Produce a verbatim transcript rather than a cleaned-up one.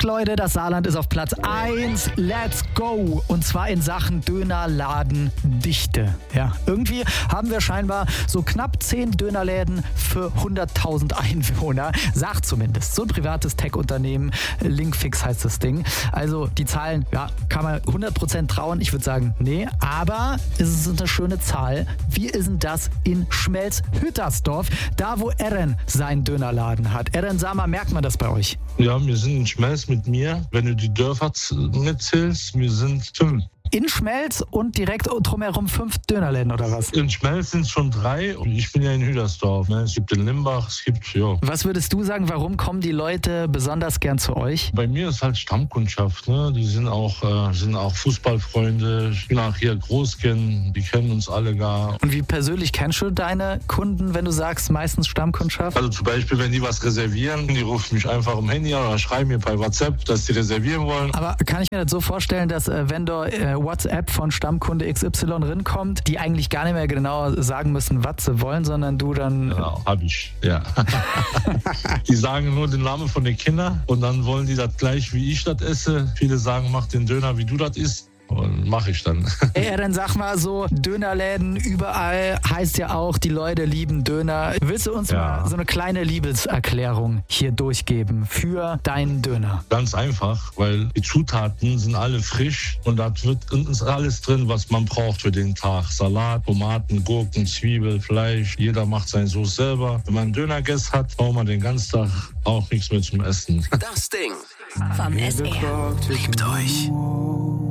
Fakt, Leute, das Saarland ist auf Platz eins. Let's go! Und zwar in Sachen Dönerladendichte. Ja, irgendwie haben wir scheinbar so knapp zehn Dönerläden für hunderttausend Einwohner. Sagt zumindest so ein privates Tech-Unternehmen. Linkfix heißt das Ding. Also die Zahlen, ja, kann man hundert Prozent trauen. Ich würde sagen, nee. Aber es ist eine schöne Zahl. Wie ist denn das in Schmelz-Hüttersdorf? Da, wo Eren seinen Dönerladen hat. Eren, sag mal, merkt man das bei euch? Ja, wir sind in Schmelz mit mir. Wenn du die Dörfer mitzählst, wir sind fünf. In Schmelz und direkt drumherum fünf Dönerläden oder was? In Schmelz sind es schon drei und ich bin ja in Hüttersdorf. Ne? Es gibt den Limbach, es gibt, ja. Was würdest du sagen, warum kommen die Leute besonders gern zu euch? Bei mir ist halt Stammkundschaft. Ne? Die sind auch, äh, sind auch Fußballfreunde. Ich bin auch hier Großkind, die kennen uns alle gar. Und wie persönlich kennst du deine Kunden, wenn du sagst, meistens Stammkundschaft? Also zum Beispiel, wenn die was reservieren, die rufen mich einfach im Handy an oder schreiben mir bei WhatsApp, dass die reservieren wollen. Aber kann ich mir das so vorstellen, dass äh, wenn du äh, WhatsApp von Stammkunde X Y rinkommt, die eigentlich gar nicht mehr genau sagen müssen, was sie wollen, sondern du dann... Genau, hab ich, ja. Die sagen nur den Namen von den Kindern und dann wollen die das gleich, wie ich das esse. Viele sagen, mach den Döner, wie du das isst. Und mache ich dann. Ey, dann sag mal so, Dönerläden überall heißt ja auch, die Leute lieben Döner. Willst du uns ja. mal so eine kleine Liebeserklärung hier durchgeben für deinen Döner? Ganz einfach, weil die Zutaten sind alle frisch und da wird ist alles drin, was man braucht für den Tag. Salat, Tomaten, Gurken, Zwiebel, Fleisch. Jeder macht seine Soße selber. Wenn man einen Dönergäst hat, braucht man den ganzen Tag auch nichts mehr zum Essen. Das Ding vom S R. Liebt euch.